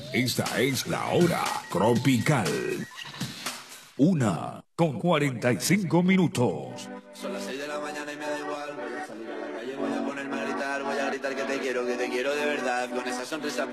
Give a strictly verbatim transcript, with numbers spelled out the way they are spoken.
Esta es la hora tropical. Una con cuarenta y cinco minutos. Son las seis de la mañana y me da igual. Voy a salir a la calle, voy a ponerme a gritar, voy a gritar que te quiero, que te quiero de verdad. Con esa sonrisa